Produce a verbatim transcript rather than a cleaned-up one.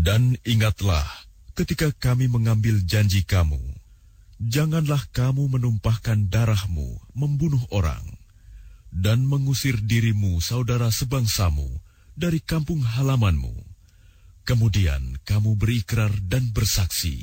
Dan ingatlah ketika kami mengambil janji kamu, janganlah kamu menumpahkan darahmu membunuh orang, dan mengusir dirimu saudara sebangsamu dari kampung halamanmu. Kemudian kamu berikrar dan bersaksi